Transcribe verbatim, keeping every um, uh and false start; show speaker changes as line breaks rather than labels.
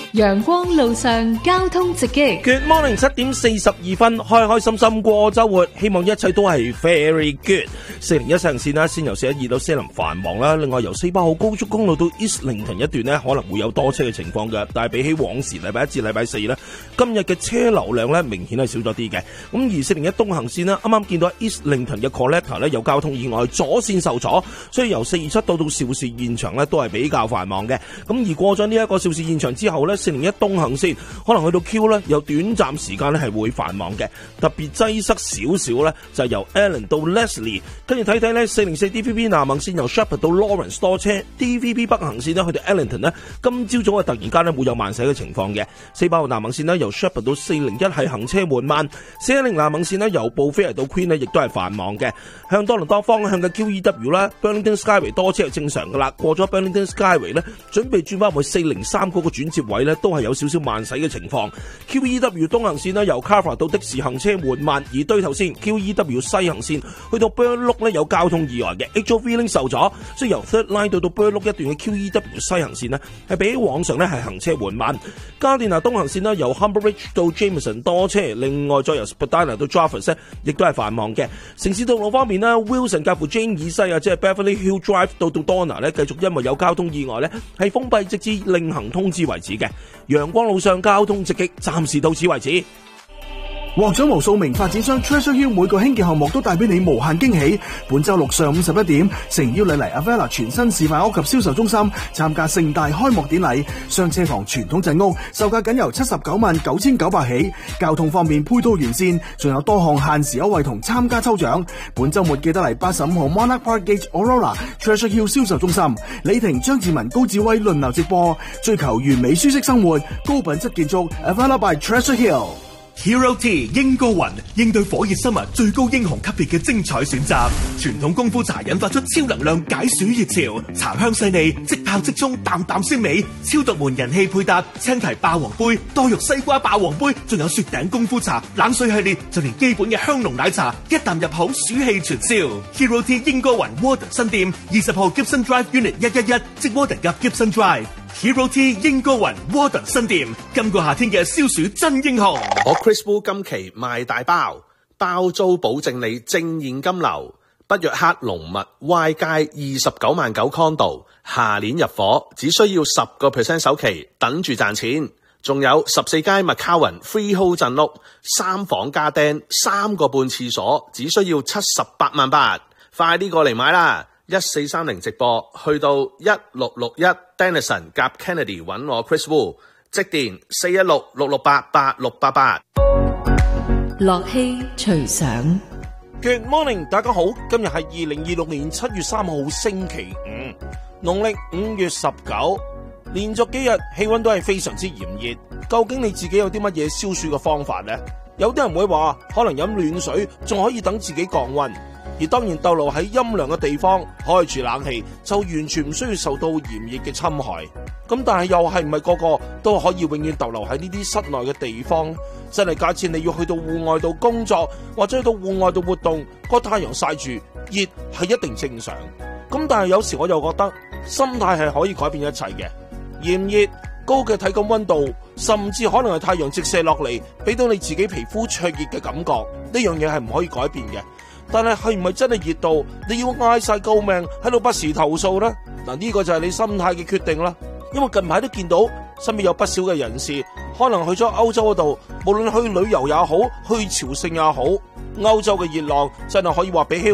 陽光路上交通直擊。
Good morning， 七點四十二分，開開心心過周末，希望一切都係 very good。四零一西行線啦，先由四一二到西林繁忙啦，另外由四八號高速公路到 Islington 一段呢，可能會有多車嘅情況嘅，但係比起往時禮拜一至禮拜四呢，今日嘅車流量呢明顯係少咗啲嘅。咁而四零一東行線呢，啱啱見到 Islington 嘅 Collector 呢有交通意外，左線受阻，所以由四二七到到肇事現場呢都係比較繁忙嘅。咁而過咗呢一個肇事現場之後呢，四零一東行線可能去到 Q 呢，有短暫時間呢係會繁忙嘅，特別擠塞少少呢，就係由 Allen 到 Leslie， 跟住睇睇呢四零四 D V B 南行線由 Shepherd 到 Lawrence 多車， D V B 北行線呢去到 Ellington 呢，今朝早啊突然間呢會有慢駛嘅情況嘅。四八號南行線呢由 Shepherd 到四零一係行車緩慢，四一零南行線呢由布菲爾到 Queen 呢亦都係繁忙嘅。向多倫多方向嘅 Q E W 啦 Burlington Skyway 多車係正常噶啦，過咗 Burlington Skyway 呢，準備轉翻去四零三嗰個轉接位呢，都係有少少慢駛嘅情況。Q E W 東行線呢由 Carver 到的士行車緩慢，而對頭線 Q E W 西行線去到 Burloak 呢有交通意外嘅 H O V link 受阻，所以由 Third Line 到到 Burloak 一段嘅 Q E W 西行線呢係比起往常呢係行車緩慢。加甸拿東行線呢由 Humber Ridge 到 Jameson 多車，另外再由 Spadina 到 Jarvis 呢亦都係繁忙嘅。城市道路方面呢 Wilson 介乎 Jane 以西啊，即係 Beverly Hill Drive 到到 Donna 呢繼續因為有交通意外呢係封閉直至另行通知為止嘅。陽光路上交通直擊暫時到此為止。
獲獎無數名發展商 Treasure Hill 每個興建項目都帶俾你無限驚喜。本周六上午十一點，誠邀你嚟 Avella 全新示範屋及銷售中心參加盛大開幕典禮。雙車房傳統鎮屋售價僅由七十九萬九千九百起。交通方面配套完善，仲有多項限時優惠同參加抽獎。本周末記得嚟八十五號 Monarch Park Gate Aurora Treasure Hill 銷售中心，李婷、張志文、高志威輪流直播，追求完美舒適生活，高品質建築 Avella by Treasure Hill。Hero
Tea 英高雲應對火熱生物最高英雄級別嘅精彩選擇，傳統功夫茶引發出超能量解暑熱潮，茶香細膩，即泡即沖，淡淡鮮美，超獨門人氣配搭青提霸王杯、多肉西瓜霸王杯，仲有雪頂功夫茶、冷水系列，就連基本嘅香濃奶茶，一啖入口暑氣全消。Hero Tea 英高雲 Warden 新店二十號 Gibson Drive Unit 一一一，即 Warden 夾 Gibson Drive。Hero Tea 英高雲 Warden 新店，今個夏天嘅消暑真英雄。
我 Chris Wu 今期賣大包，包租保證你正現金流。北約克龍物 Y 街二十九萬九 condo， 下年入伙，只需要十個 percent 首期，等住賺錢。仲有十四街 McCowan Freehold 鎮屋，三房加釘，三個半廁所，只需要七十八萬八。快啲過嚟買啦！一四三零直播去到一六六一 Denison 夾 Kennedy 揾我 Chris Wu， 即電四一六六六八八六八八。
樂器隨想。
Good morning， 大家好，今日係二零二六年七月三號星期五，農曆五月十九，連續幾日氣溫都係非常之炎熱。究竟你自己有啲乜嘢消暑嘅方法呢？有啲人會話可能飲暖水仲可以等自己降溫。而當然逗留喺陰涼嘅地方，開住冷氣就完全唔需要受到炎熱嘅侵害。咁但係又係唔係個個都可以永遠逗留喺呢啲室內嘅地方？真係假設你要去到戶外度工作，或者去到戶外度活動，個太陽曬住熱係一定正常。咁但係有時我又覺得心態係可以改變一切嘅。炎熱高嘅體感溫度，甚至可能係太陽直射落嚟，俾到你自己皮膚灼熱嘅感覺，呢樣嘢係唔可以改變嘅。但係係唔係真係熱到你要嗌晒救命喺度不時投訴呢？嗱，呢個就係你心態嘅決定啦。因為近排都見到身邊有不少嘅人士可能去咗歐洲嗰度，無論去旅遊也好，去朝聖也好，歐洲嘅熱浪真係可以話比起